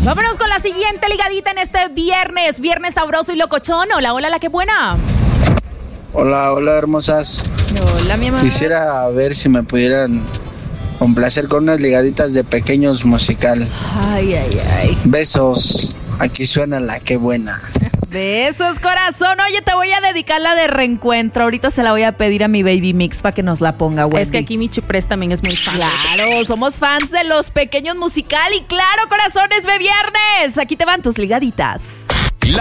Vámonos con la siguiente ligadita en este viernes sabroso y locochón. Hola, hola, la que buena. Hola, hermosas. Hola, mi amor. Quisiera ver si me pudieran complacer con unas ligaditas de Pequeños musical. Ay. Besos. Aquí suena la que buena. Besos, corazón. Oye, te voy a dedicar la de Reencuentro. Ahorita se la voy a pedir a mi Baby Mix para que nos la ponga, güey. Es que aquí mi Chupres también es muy fan. Claro, somos fans de los Pequeños musical. Y claro, corazones, ve viernes. Aquí te van tus ligaditas.